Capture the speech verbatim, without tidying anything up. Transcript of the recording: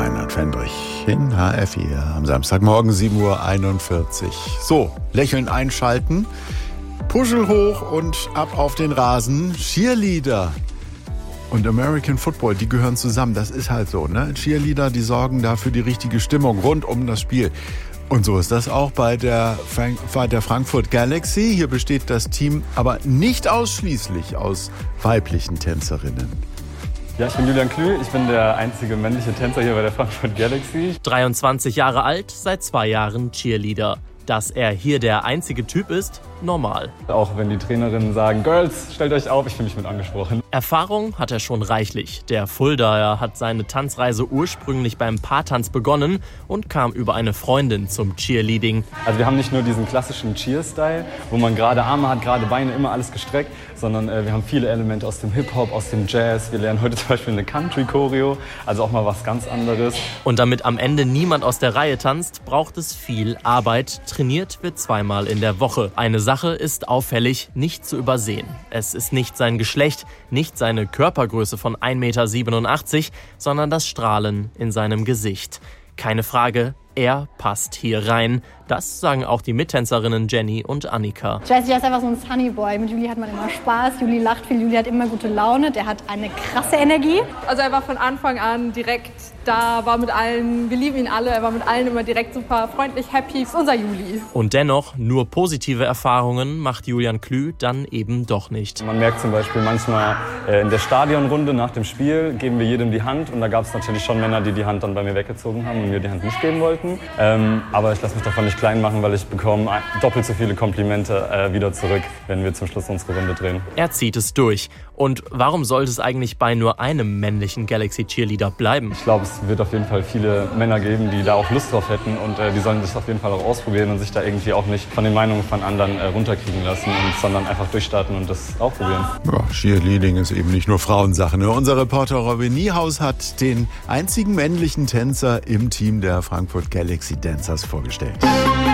Reinhard Fendrich in H R vier am Samstagmorgen sieben Uhr einundvierzig. So, lächeln einschalten, Puschel hoch und ab auf den Rasen. Cheerleader und American Football, die gehören zusammen. Das ist halt so, ne? Cheerleader, die sorgen da für die richtige Stimmung rund um das Spiel. Und so ist das auch bei der, Frank- bei der Frankfurt Galaxy. Hier besteht das Team aber nicht ausschließlich aus weiblichen Tänzerinnen. Ja, ich bin Julian Klü, ich bin der einzige männliche Tänzer hier bei der Frankfurt Galaxy. dreiundzwanzig Jahre alt, seit zwei Jahren Cheerleader. Dass er hier der einzige Typ ist, normal. Auch wenn die Trainerinnen sagen, Girls, stellt euch auf, ich fühle mich mit angesprochen. Erfahrung hat er schon reichlich. Der Fuldaer hat seine Tanzreise ursprünglich beim Paartanz begonnen und kam über eine Freundin zum Cheerleading. Also wir haben nicht nur diesen klassischen Cheer-Style, wo man gerade Arme hat, gerade Beine, immer alles gestreckt, sondern äh, wir haben viele Elemente aus dem Hip-Hop, aus dem Jazz. Wir lernen heute zum Beispiel eine Country-Choreo, also auch mal was ganz anderes. Und damit am Ende niemand aus der Reihe tanzt, braucht es viel Arbeit. Trainiert wird zweimal in der Woche. Eine Sache ist auffällig, nicht zu übersehen. Es ist nicht sein Geschlecht, nicht seine Körpergröße von ein Meter siebenundachtzig, sondern das Strahlen in seinem Gesicht. Keine Frage, er passt hier rein. Das sagen auch die Mittänzerinnen Jenny und Annika. Jesse ist einfach so ein Sunny Boy. Mit Juli hat man immer Spaß. Juli lacht viel. Juli hat immer gute Laune. Der hat eine krasse Energie. Also er war von Anfang an direkt da, war mit allen, wir lieben ihn alle. Er war mit allen immer direkt super freundlich, happy. Das ist unser Juli. Und dennoch, nur positive Erfahrungen macht Julian Klü dann eben doch nicht. Man merkt zum Beispiel manchmal äh, in der Stadionrunde nach dem Spiel geben wir jedem die Hand. Und da gab es natürlich schon Männer, die die Hand dann bei mir weggezogen haben und mir die Hand nicht geben wollten. Ähm, aber ich lasse mich davon nicht klein machen, weil ich bekomme doppelt so viele Komplimente äh, wieder zurück, wenn wir zum Schluss unsere Runde drehen. Er zieht es durch. Und warum sollte es eigentlich bei nur einem männlichen Galaxy Cheerleader bleiben? Ich glaube, es wird auf jeden Fall viele Männer geben, die da auch Lust drauf hätten. Und äh, die sollen das auf jeden Fall auch ausprobieren und sich da irgendwie auch nicht von den Meinungen von anderen äh, runterkriegen lassen, und, sondern einfach durchstarten und das auch probieren. Ja, Cheerleading ist eben nicht nur Frauensache. Ne? Unser Reporter Robin Niehaus hat den einzigen männlichen Tänzer im Team der Frankfurt Galaxy Dancers vorgestellt.